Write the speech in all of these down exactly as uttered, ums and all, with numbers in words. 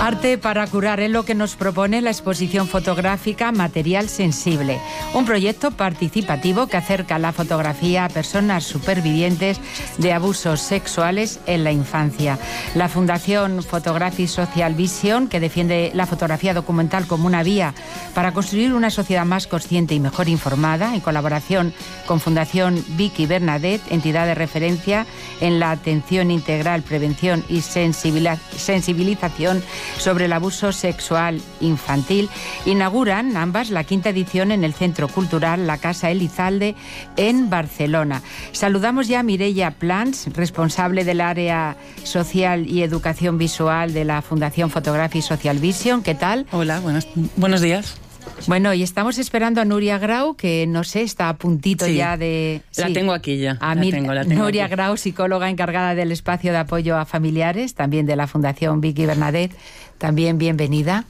Arte para curar es lo que nos propone la exposición fotográfica Material Sensible, un proyecto participativo que acerca la fotografía a personas supervivientes de abusos sexuales en la infancia. La Fundación Photography Social Vision, que defiende la fotografía documental como una vía para construir una sociedad más consciente y mejor informada, en colaboración con Fundación Vicky Bernadette, entidad de referencia en la atención integral, prevención y sensibilización sobre el abuso sexual infantil, inauguran ambas la quinta edición en el Centro Cultural La Casa Elizalde en Barcelona. Saludamos ya a Mireia Plans, responsable del área social y educación visual de la Fundación Photography Social Vision. ¿Qué tal? Hola, buenos, buenos días. Bueno, y estamos esperando a Nuria Grau, que no sé, está a puntito sí, ya de... La sí. tengo aquí ya. A la mí, tengo, la tengo Nuria aquí. Grau, psicóloga encargada del espacio de apoyo a familiares, también de la Fundación Vicky Bernadette. También bienvenida.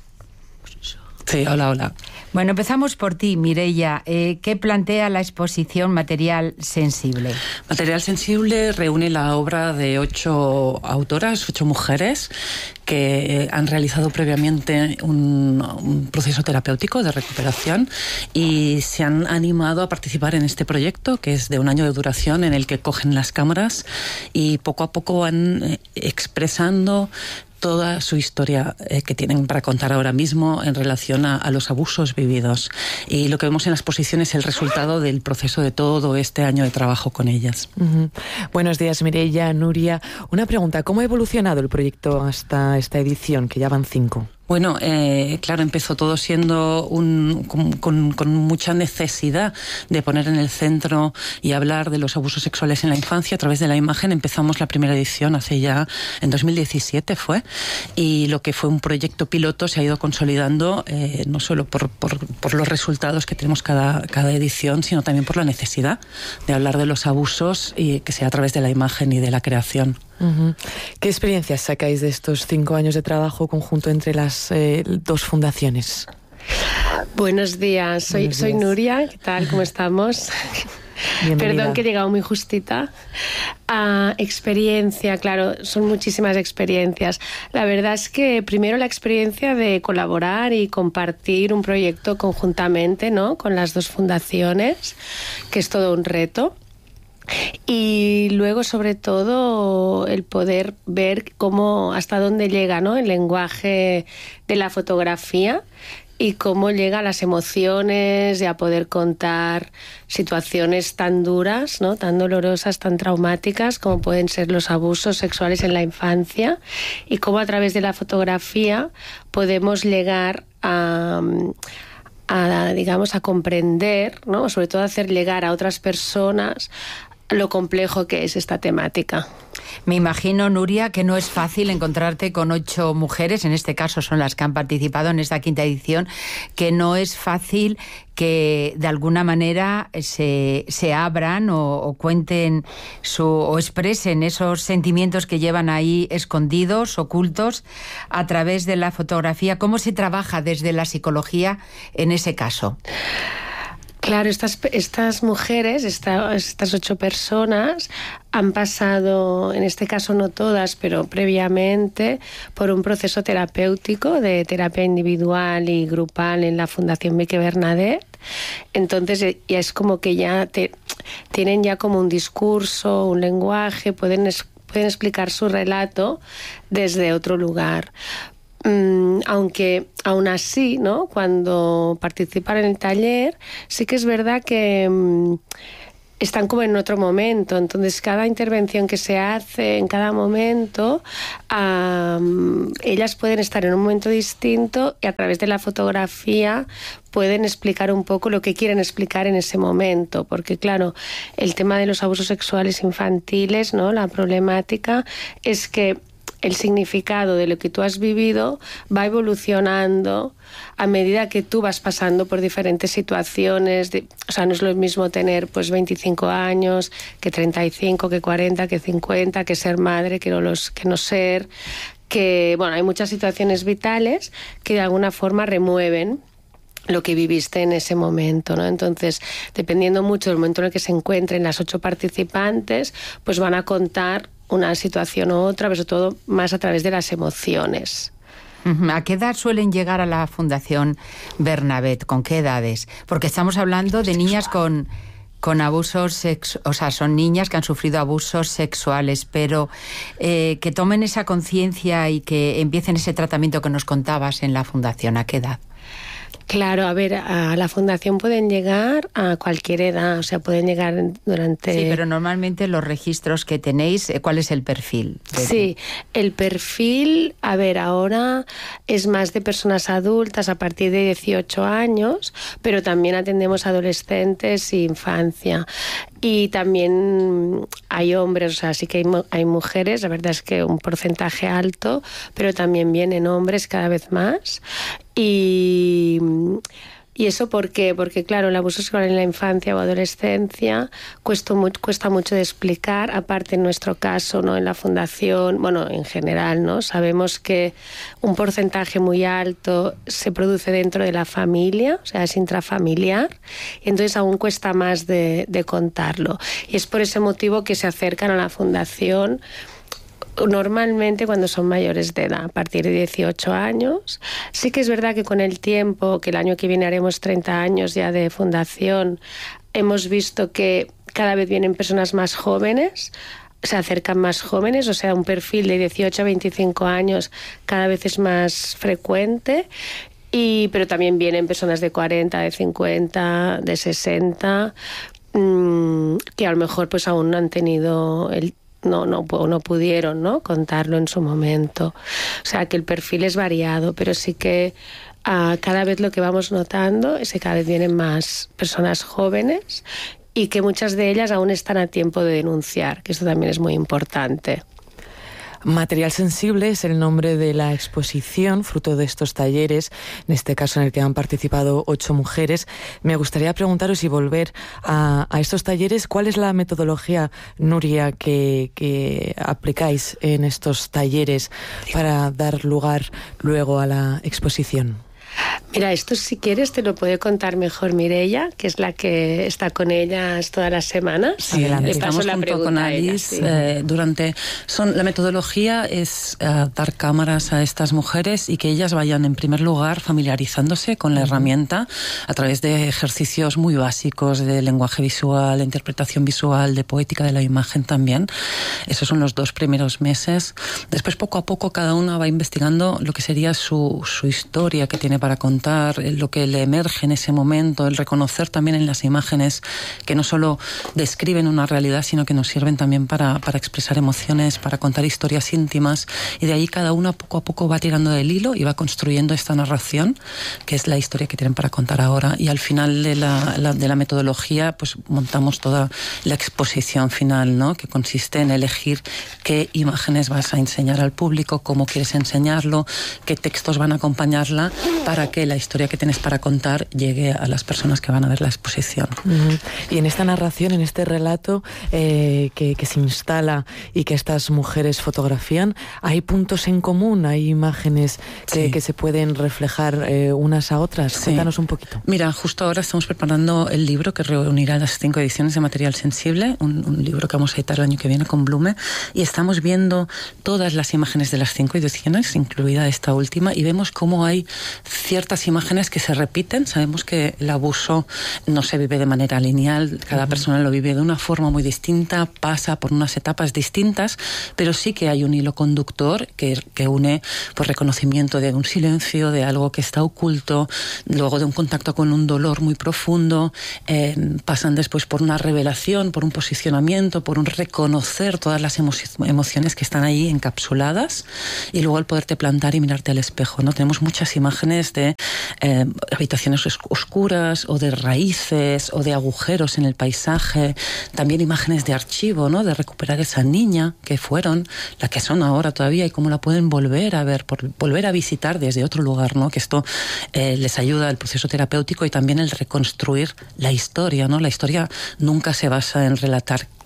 Sí, hola, hola. Bueno, empezamos por ti, Mireia. Eh, ¿Qué plantea la exposición Material Sensible? Material Sensible reúne la obra de ocho autoras, ocho mujeres, que han realizado previamente un, un proceso terapéutico de recuperación y se han animado a participar en este proyecto, que es de un año de duración, en el que cogen las cámaras y poco a poco van eh, expresando toda su historia eh, que tienen para contar ahora mismo en relación a, a los abusos vividos. Y lo que vemos en la exposición es el resultado del proceso de todo este año de trabajo con ellas. Uh-huh. Buenos días, Mireia, Nuria. Una pregunta, ¿cómo ha evolucionado el proyecto hasta esta edición, que ya van cinco? Bueno, eh, claro, empezó todo siendo un, con, con, con mucha necesidad de poner en el centro y hablar de los abusos sexuales en la infancia a través de la imagen. Empezamos la primera edición hace ya, en dos mil diecisiete fue, y lo que fue un proyecto piloto se ha ido consolidando eh, no solo por, por, por los resultados que tenemos cada, cada edición, sino también por la necesidad de hablar de los abusos y que sea a través de la imagen y de la creación. Uh-huh. ¿Qué experiencias sacáis de estos cinco años de trabajo conjunto entre las eh, dos fundaciones? Buenos días, soy, Buenos soy días. Nuria, ¿qué tal? ¿Cómo estamos? Bienvenida. Perdón que he llegado muy justita. Uh, experiencia, claro, son muchísimas experiencias. La verdad es que primero la experiencia de colaborar y compartir un proyecto conjuntamente, ¿no?, con las dos fundaciones, que es todo un reto. Y luego, sobre todo, el poder ver cómo, hasta dónde llega, ¿no?, el lenguaje de la fotografía y cómo llega a las emociones y a poder contar situaciones tan duras, ¿no?, tan dolorosas, tan traumáticas como pueden ser los abusos sexuales en la infancia, y cómo a través de la fotografía podemos llegar a... a, digamos, a comprender, ¿no?, sobre todo a hacer llegar a otras personas lo complejo que es esta temática. Me imagino, Nuria, que no es fácil encontrarte con ocho mujeres, en este caso son las que han participado en esta quinta edición, que no es fácil que de alguna manera se, se abran o, o cuenten su, o expresen esos sentimientos que llevan ahí escondidos, ocultos, a través de la fotografía. ¿Cómo se trabaja desde la psicología en ese caso? Claro, estas, estas mujeres, esta, estas ocho personas han pasado, en este caso no todas, pero previamente, por un proceso terapéutico de terapia individual y grupal en la Fundación Vicky Bernadette. Entonces ya es como que ya te, tienen ya como un discurso, un lenguaje, pueden, pueden explicar su relato desde otro lugar. Mm, aunque aún así, ¿no?, cuando participan en el taller, sí que es verdad que mm, están como en otro momento. Entonces, cada intervención que se hace en cada momento, um, ellas pueden estar en un momento distinto y a través de la fotografía pueden explicar un poco lo que quieren explicar en ese momento. Porque, claro, el tema de los abusos sexuales infantiles, ¿no?, la problemática es que el significado de lo que tú has vivido va evolucionando a medida que tú vas pasando por diferentes situaciones. De, o sea, no es lo mismo tener pues veinticinco años que treinta y cinco, que cuarenta, que cincuenta, que ser madre, que no, los, que no ser, que bueno, hay muchas situaciones vitales que de alguna forma remueven lo que viviste en ese momento, ¿no? Entonces, dependiendo mucho del momento en el que se encuentren las ocho participantes, pues van a contar una situación u otra, pero sobre todo más a través de las emociones. ¿A qué edad suelen llegar a la Fundación Bernabet? ¿Con qué edades? Porque estamos hablando de niñas con, con abusos sexuales, o sea, son niñas que han sufrido abusos sexuales, pero eh, que tomen esa conciencia y que empiecen ese tratamiento que nos contabas en la Fundación. ¿A qué edad? Claro, a ver, a la fundación pueden llegar a cualquier edad, o sea, pueden llegar durante... Sí, pero normalmente los registros que tenéis, ¿cuál es el perfil? Sí, el perfil, a ver, ahora es más de personas adultas a partir de dieciocho años, pero también atendemos adolescentes e infancia. Y también hay hombres, o sea, sí que hay, hay mujeres, la verdad es que un porcentaje alto, pero también vienen hombres cada vez más. Y, y eso ¿por qué? Porque claro, el abuso sexual en la infancia o adolescencia cuesta, mu cuesta mucho de explicar, aparte en nuestro caso, ¿no? En la fundación, bueno, en general, ¿no? Sabemos que un porcentaje muy alto se produce dentro de la familia, o sea, es intrafamiliar, y entonces aún cuesta más de, de contarlo. Y es por ese motivo que se acercan a la fundación normalmente cuando son mayores de edad, a partir de dieciocho años. Sí que es verdad que con el tiempo, que el año que viene haremos treinta años ya de fundación, hemos visto que cada vez vienen personas más jóvenes, se acercan más jóvenes, o sea, un perfil de dieciocho a veinticinco años cada vez es más frecuente. Y, pero también vienen personas de cuarenta, de cincuenta, de sesenta, mmm, que a lo mejor pues aún no han tenido el No, no, no pudieron, ¿no? contarlo en su momento. O sea, que el perfil es variado, pero sí que uh, cada vez lo que vamos notando es que cada vez vienen más personas jóvenes y que muchas de ellas aún están a tiempo de denunciar, que esto también es muy importante. Material sensible es el nombre de la exposición, fruto de estos talleres, en este caso en el que han participado ocho mujeres. Me gustaría preguntaros y volver a, a estos talleres, ¿cuál es la metodología, Nuria, que, que aplicáis en estos talleres para dar lugar luego a la exposición? Mira, esto si quieres te lo puede contar mejor Mireia, que es la que está con ellas todas las semanas. Sí, le estamos paso junto con Alice. Sí. Eh, durante, son, la metodología es uh, dar cámaras a estas mujeres y que ellas vayan en primer lugar familiarizándose con la uh-huh. herramienta a través de ejercicios muy básicos de lenguaje visual, de interpretación visual, de poética de la imagen también. Esos son los dos primeros meses. Después poco a poco cada una va investigando lo que sería su, su historia que tiene para contar, lo que le emerge en ese momento, el reconocer también en las imágenes que no solo describen una realidad, sino que nos sirven también para, para expresar emociones, para contar historias íntimas, y de ahí cada una poco a poco va tirando del hilo y va construyendo esta narración, que es la historia que tienen para contar ahora, y al final de la, la, de la metodología pues montamos toda la exposición final, ¿no? Que consiste en elegir qué imágenes vas a enseñar al público, cómo quieres enseñarlo, qué textos van a acompañarla, para que la historia que tienes para contar llegue a las personas que van a ver la exposición. Uh-huh. Y en esta narración, en este relato eh, que, que se instala y que estas mujeres fotografían, ¿hay puntos en común? ¿Hay imágenes que, sí. que se pueden reflejar eh, unas a otras? Sí. Cuéntanos un poquito. Mira, justo ahora estamos preparando el libro que reunirá las cinco ediciones de Material Sensible, un, un libro que vamos a editar el año que viene con Blume, y estamos viendo todas las imágenes de las cinco ediciones, incluida esta última, y vemos cómo hay ciertas imágenes que se repiten. Sabemos que el abuso no se vive de manera lineal, cada uh-huh. persona lo vive de una forma muy distinta, pasa por unas etapas distintas, pero sí que hay un hilo conductor que, que une pues, reconocimiento de un silencio, de algo que está oculto, luego de un contacto con un dolor muy profundo, eh, pasan después por una revelación, por un posicionamiento, por un reconocer todas las emo- emociones que están ahí encapsuladas, y luego el poderte plantar y mirarte al espejo, ¿no? Tenemos muchas imágenes de eh, habitaciones oscuras o de raíces o de agujeros en el paisaje, también imágenes de archivo, ¿no? De recuperar esa niña que fueron, la que son ahora todavía, y cómo la pueden volver a ver, por, volver a visitar desde otro lugar, ¿no? Que esto eh, les ayuda al proceso terapéutico y también el reconstruir la historia, ¿no? La historia nunca se basa en relatar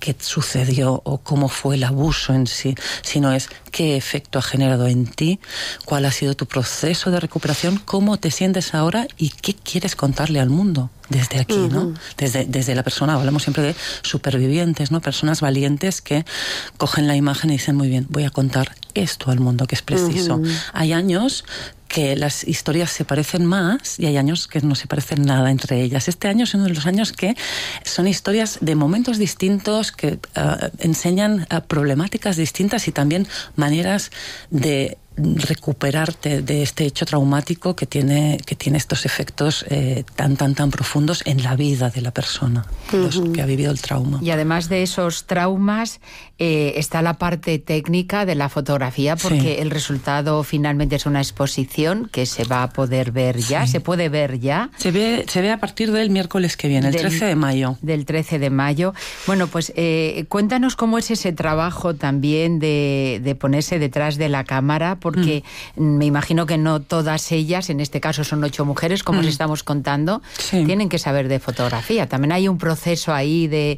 qué sucedió o cómo fue el abuso en sí, sino es qué efecto ha generado en ti, cuál ha sido tu proceso de recuperación, cómo te sientes ahora y qué quieres contarle al mundo desde aquí, uh-huh. ¿no? Desde, desde la persona, hablamos siempre de supervivientes, ¿no? Personas valientes que cogen la imagen y dicen, muy bien, voy a contar esto al mundo, que es preciso. Uh-huh. Hay años que las historias se parecen más y hay años que no se parecen nada entre ellas. Este año es uno de los años que son historias de momentos distintos que uh, enseñan uh, problemáticas distintas y también maneras de recuperarte de este hecho traumático que tiene, que tiene estos efectos eh, tan, tan, tan profundos en la vida de la persona uh-huh. los que ha vivido el trauma. Y además de esos traumas eh, está la parte técnica de la fotografía, porque sí. el resultado finalmente es una exposición que se va a poder ver ya, sí. se puede ver ya. Se ve, se ve a partir del miércoles que viene, el del, trece de mayo. Del trece de mayo. Bueno, pues eh, cuéntanos cómo es ese trabajo también de, de ponerse detrás de la cámara, porque mm. me imagino que no todas ellas, en este caso son ocho mujeres, como mm. os estamos contando, sí. tienen que saber de fotografía. También hay un proceso ahí de,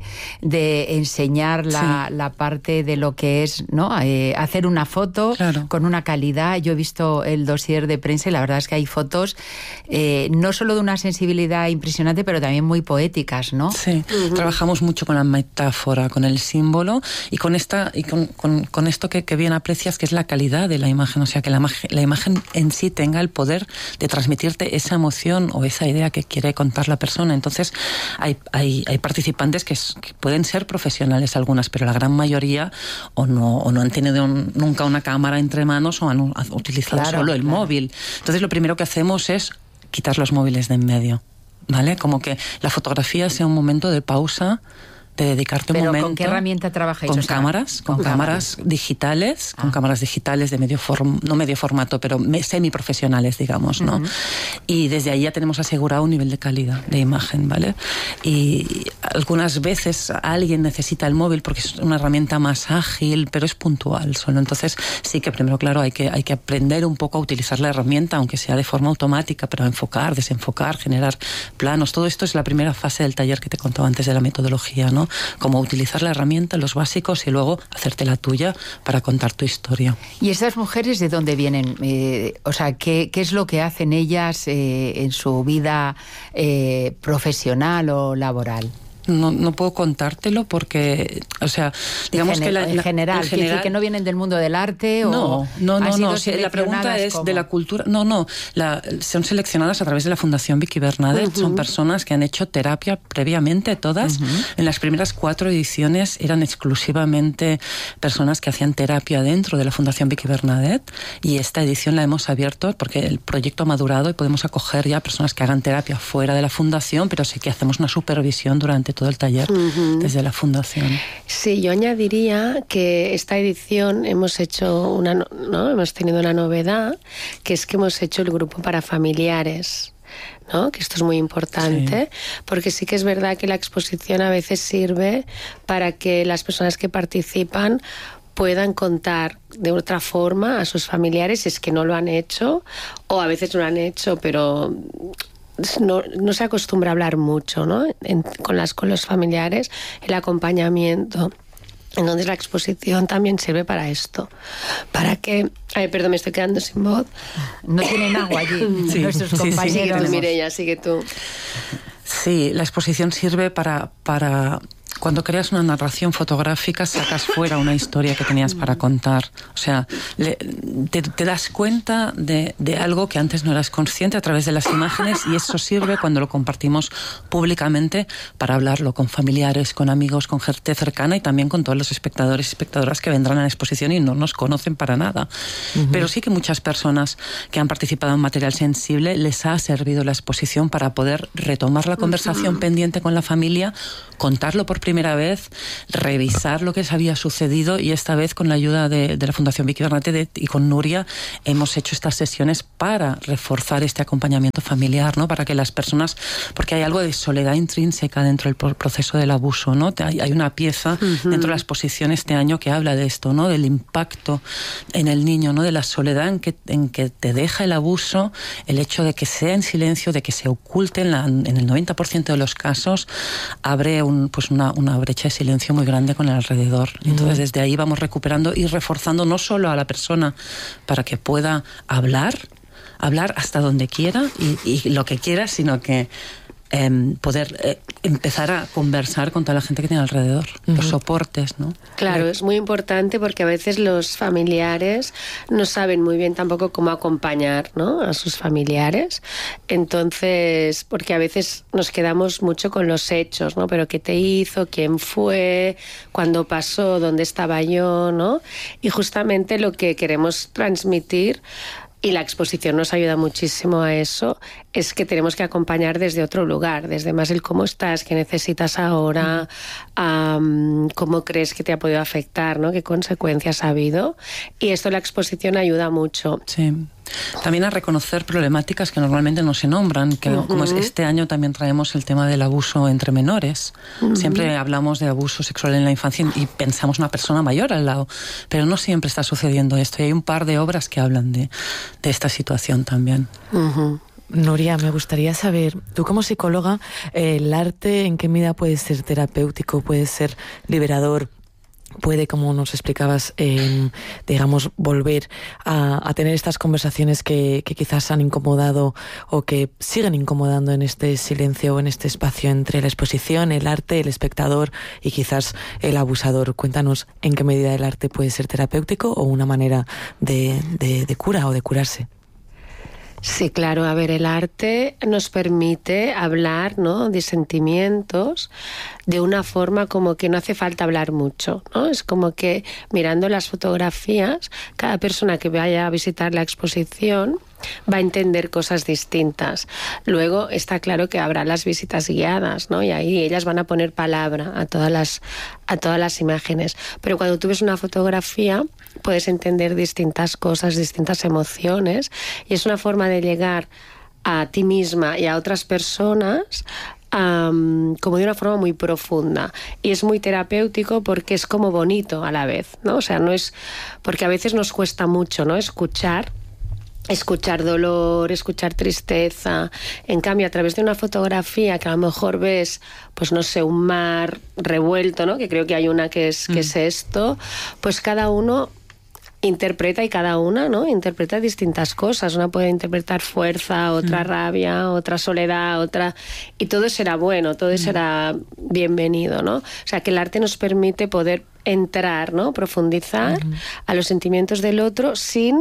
de enseñar la, sí. la parte de lo que es, ¿no? Eh, hacer una foto claro. con una calidad. Yo he visto el dossier de prensa y la verdad es que hay fotos eh, no solo de una sensibilidad impresionante, pero también muy poéticas, ¿no? Sí, uh-huh. trabajamos mucho con la metáfora, con el símbolo y con esta y con, con, con esto que, que bien aprecias, que es la calidad de la imagen, o sea, que la, la imagen en sí tenga el poder de transmitirte esa emoción o esa idea que quiere contar la persona. Entonces, hay, hay, hay participantes que, es, que pueden ser profesionales algunas, pero la gran mayoría o no, o no han tenido un, nunca una cámara entre manos o han, han utilizado claro, solo el claro. móvil. Entonces, lo primero que hacemos es quitar los móviles de en medio, ¿vale? Como que la fotografía sea un momento de pausa, de dedicarte un ¿Pero momento. ¿Con qué herramienta trabajáis? Con o sea, cámaras, con, con cámaras, cámaras digitales, ah. con cámaras digitales de medio form, no medio formato, pero semiprofesionales, digamos, ¿no? Uh-huh. Y desde ahí ya tenemos asegurado un nivel de calidad de imagen, ¿vale? Y algunas veces alguien necesita el móvil porque es una herramienta más ágil, pero es puntual solo. Entonces sí que primero, claro, hay que, hay que aprender un poco a utilizar la herramienta, aunque sea de forma automática, pero a enfocar, desenfocar, generar planos. Todo esto es la primera fase del taller que te contaba antes de la metodología, ¿no? Como utilizar la herramienta, los básicos y luego hacerte la tuya para contar tu historia. ¿Y estas mujeres de dónde vienen? Eh, o sea, ¿qué, ¿qué es lo que hacen ellas eh, en su vida eh, profesional o laboral? No, no puedo contártelo porque, o sea, digamos en que la, en general, en general que no vienen del mundo del arte o no, no, no, no. Si la pregunta es como... de la cultura, no, no, la, son seleccionadas a través de la Fundación Vicky Bernadet. Uh-huh. Son personas que han hecho terapia previamente, todas. Uh-huh. En las primeras cuatro ediciones eran exclusivamente personas que hacían terapia dentro de la Fundación Vicky Bernadet y esta edición la hemos abierto porque el proyecto ha madurado y podemos acoger ya personas que hagan terapia fuera de la fundación, pero sí que hacemos una supervisión durante todo el taller uh-huh. desde la fundación. Sí, yo añadiría que esta edición hemos hecho una, ¿no? hemos tenido una novedad, que es que hemos hecho el grupo para familiares, ¿no? Que esto es muy importante, sí. porque sí que es verdad que la exposición a veces sirve para que las personas que participan puedan contar de otra forma a sus familiares si es que no lo han hecho, o a veces no lo han hecho, pero No, no se acostumbra a hablar mucho, ¿no? En, con, las, con los familiares, el acompañamiento. Entonces la exposición también sirve para esto, para que... Ay, perdón, me estoy quedando sin voz. No tienen agua allí, sí, nuestros sí, Sigue compañeros. tú, Mireia, sigue tú. Sí, la exposición sirve para... para... Cuando creas una narración fotográfica sacas fuera una historia que tenías para contar. O sea, le, te, te das cuenta de, de algo que antes no eras consciente a través de las imágenes y eso sirve cuando lo compartimos públicamente para hablarlo con familiares, con amigos, con gente cercana y también con todos los espectadores y espectadoras que vendrán a la exposición y no nos conocen para nada. Uh-huh. Pero sí que muchas personas que han participado en Material Sensible les ha servido la exposición para poder retomar la conversación uh-huh. pendiente con la familia, contarlo por primera vez, revisar lo que se había sucedido y esta vez con la ayuda de, de la Fundación Vicky Bernadet y con Nuria hemos hecho estas sesiones para reforzar este acompañamiento familiar, ¿no? Para que las personas, porque hay algo de soledad intrínseca dentro del proceso del abuso, ¿no? Hay, hay una pieza uh-huh. dentro de la exposición este año que habla de esto, ¿no? Del impacto en el niño, ¿no? De la soledad en que, en que te deja el abuso, el hecho de que sea en silencio, de que se oculte en, la, en el noventa por ciento de los casos, abre un, pues una, una brecha de silencio muy grande con el alrededor. Entonces, desde ahí vamos recuperando y reforzando no solo a la persona para que pueda hablar, hablar hasta donde quiera y, y lo que quiera, sino que Eh, poder eh, empezar a conversar con toda la gente que tiene alrededor, uh-huh. los soportes, ¿no? Claro, es muy importante porque a veces los familiares no saben muy bien tampoco cómo acompañar, ¿no?, a sus familiares. Entonces, porque a veces nos quedamos mucho con los hechos, ¿no? Pero qué te hizo, quién fue, cuándo pasó, dónde estaba yo, ¿no? Y justamente lo que queremos transmitir, y la exposición nos ayuda muchísimo a eso, es que tenemos que acompañar desde otro lugar, desde más el cómo estás, qué necesitas ahora, um, cómo crees que te ha podido afectar, ¿no?, qué consecuencias ha habido. Y esto la exposición ayuda mucho. Sí. También a reconocer problemáticas que normalmente no se nombran, que uh-huh. como es este año también traemos el tema del abuso entre menores. Uh-huh. Siempre hablamos de abuso sexual en la infancia y pensamos una persona mayor al lado, pero no siempre está sucediendo esto, y hay un par de obras que hablan de, de esta situación también. Uh-huh. Nuria, me gustaría saber, tú como psicóloga, eh, ¿el arte en qué medida puede ser terapéutico, puede ser liberador? Puede, como nos explicabas, eh, digamos, volver a, a tener estas conversaciones que, que quizás han incomodado o que siguen incomodando en este silencio o en este espacio entre la exposición, el arte, el espectador y quizás el abusador. Cuéntanos en qué medida el arte puede ser terapéutico o una manera de, de, de cura o de curarse. Sí, claro. A ver, el arte nos permite hablar, ¿no?, de sentimientos de una forma como que no hace falta hablar mucho, ¿no? Es como que mirando las fotografías, cada persona que vaya a visitar la exposición va a entender cosas distintas. Luego está claro que habrá las visitas guiadas, ¿no? Y ahí ellas van a poner palabra a todas las, a todas las imágenes. Pero cuando tú ves una fotografía puedes entender distintas cosas, distintas emociones, y es una forma de llegar a ti misma y a otras personas Um, como de una forma muy profunda, y es muy terapéutico porque es como bonito a la vez, ¿no? O sea, no es, porque a veces nos cuesta mucho, ¿no?, escuchar escuchar dolor, escuchar tristeza. En cambio, a través de una fotografía que a lo mejor ves, pues no sé, un mar revuelto, ¿no?, que creo que hay una que es, mm. que es esto, pues cada uno interpreta, y cada una, ¿no?, interpreta distintas cosas. Una puede interpretar fuerza, otra mm. rabia, otra soledad, otra... Y todo será bueno, todo mm. será bienvenido, ¿no? O sea, que el arte nos permite poder entrar, ¿no?, profundizar mm. a los sentimientos del otro sin...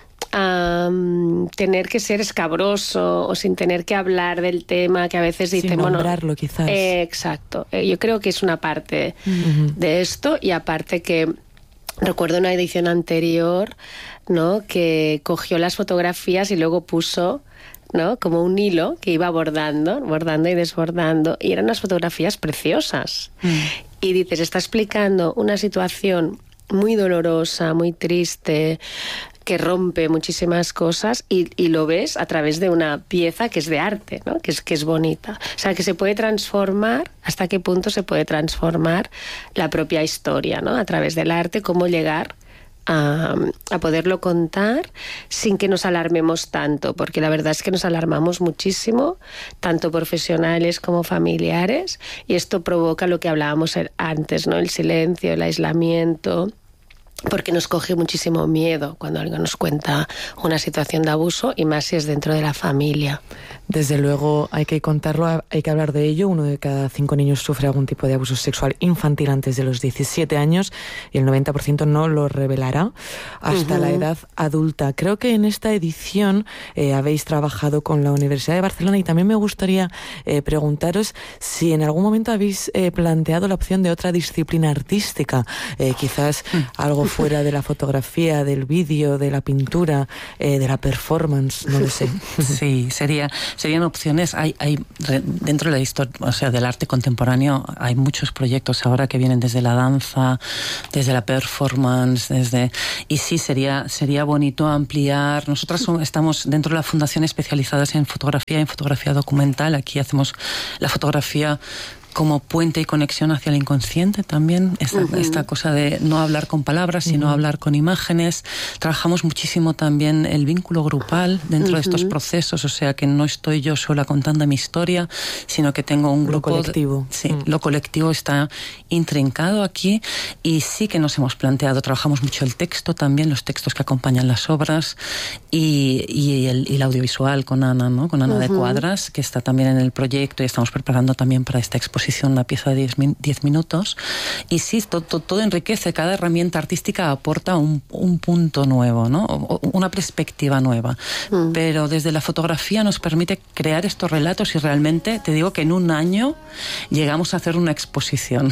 Um, tener que ser escabroso o sin tener que hablar del tema que a veces dicen, sin bueno, nombrarlo quizás. Eh, exacto. Eh, yo creo que es una parte uh-huh. de esto, y aparte que recuerdo una edición anterior, ¿no?, que cogió las fotografías y luego puso, ¿no?, como un hilo que iba bordando, bordando y desbordando, y eran unas fotografías preciosas. Mm. Y dices, está explicando una situación muy dolorosa, muy triste, que rompe muchísimas cosas, y, y lo ves a través de una pieza que es de arte, ¿no?, que es, que es bonita. O sea, que se puede transformar, hasta qué punto se puede transformar la propia historia, ¿no?, a través del arte, cómo llegar a, a poderlo contar sin que nos alarmemos tanto, porque la verdad es que nos alarmamos muchísimo, tanto profesionales como familiares, y esto provoca lo que hablábamos antes, ¿no?, el silencio, el aislamiento, porque nos coge muchísimo miedo cuando alguien nos cuenta una situación de abuso, y más si es dentro de la familia. Desde luego hay que contarlo, hay que hablar de ello. Uno de cada cinco niños sufre algún tipo de abuso sexual infantil antes de los diecisiete años, y el noventa por ciento no lo revelará hasta uh-huh. la edad adulta. Creo que en esta edición eh, habéis trabajado con la Universidad de Barcelona, y también me gustaría eh, preguntaros si en algún momento habéis eh, planteado la opción de otra disciplina artística, eh, quizás uh-huh. algo fuera de la fotografía, del vídeo, de la pintura, eh, de la performance, no lo sé. Sí, sería, serían opciones. Hay, hay dentro de la historia, o sea, del arte contemporáneo, hay muchos proyectos ahora que vienen desde la danza, desde la performance, desde y sí sería sería bonito ampliar. Nosotras son, estamos dentro de la fundación especializadas en fotografía, en fotografía documental. Aquí hacemos la fotografía como puente y conexión hacia el inconsciente también, esta, uh-huh. esta cosa de no hablar con palabras, sino uh-huh. hablar con imágenes. Trabajamos muchísimo también el vínculo grupal dentro uh-huh. de estos procesos, o sea que no estoy yo sola contando mi historia, sino que tengo un grupo... Lo colectivo. De, sí, uh-huh. lo colectivo está intrincado aquí y sí que nos hemos planteado, trabajamos mucho el texto también, los textos que acompañan las obras y, y, el, y el audiovisual con Ana, ¿no? Con Ana uh-huh. de Cuadras, que está también en el proyecto y estamos preparando también para esta exposición una pieza de diez minutos. Y sí, todo, todo enriquece, cada herramienta artística aporta un, un punto nuevo, ¿no? Una perspectiva nueva. Mm. Pero desde la fotografía nos permite crear estos relatos y realmente, te digo que en un año llegamos a hacer una exposición.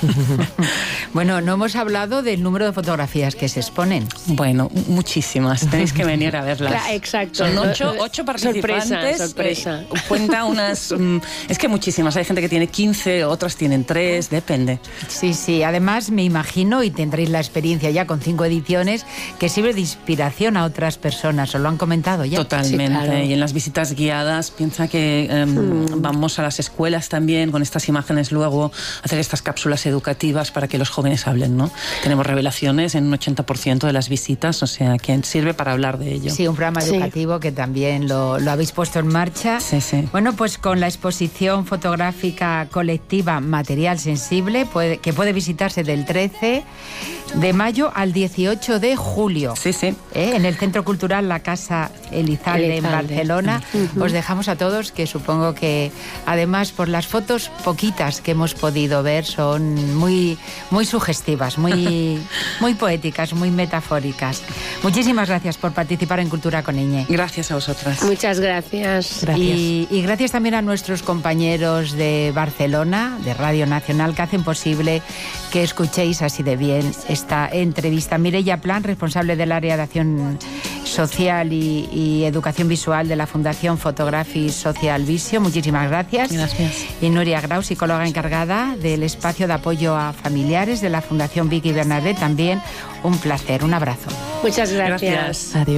Bueno, no hemos hablado del número de fotografías que se exponen. Bueno, muchísimas. Tenéis que venir a verlas. Claro, exacto. Son ocho, ocho participantes. Sorpresa, sorpresa. Eh, cuenta unas... Um, es que muchísimas. Hay gente que tiene quince, otras tienen tres, depende. Sí, sí. Además, me imagino, y tendréis la experiencia ya con cinco ediciones, que sirve de inspiración a otras personas. ¿Os lo han comentado ya? Totalmente. Sí, claro. Y en las visitas guiadas, piensa que um, mm. vamos a las escuelas también con estas imágenes luego, hacer estas cápsulas educativas para que los jóvenes hablen, ¿no? Tenemos revelaciones en un ochenta por ciento de las visitas, o sea, que sirve para hablar de ello. Sí, un programa educativo sí. que también lo, lo habéis puesto en marcha. Sí, sí. Bueno, pues con la exposición fotográfica colectiva Material Sensible, puede, que puede visitarse del trece de mayo al dieciocho de julio. Sí, sí. ¿Eh? En el Centro Cultural La Casa Elizalde, Elizalde. en Barcelona. Uh-huh. Os dejamos a todos, que supongo que además por las fotos poquitas que hemos podido ver son muy, muy sugestivas, muy, muy poéticas, muy metafóricas. Muchísimas gracias por participar en Cultura con Iñe. Gracias a vosotras. Muchas gracias. gracias. Y, y gracias también a nuestros compañeros de Barcelona, de Radio Nacional, que hacen posible que escuchéis así de bien esta entrevista. Mireia Plan, responsable del área de acción social y, y educación visual de la Fundación Photography Social Visio, muchísimas gracias. Gracias. Y Nuria Grau, psicóloga encargada del espacio de apoyo a familiares de la Fundación Vicky Bernabé, también un placer, un abrazo. Muchas gracias. Gracias. Adiós.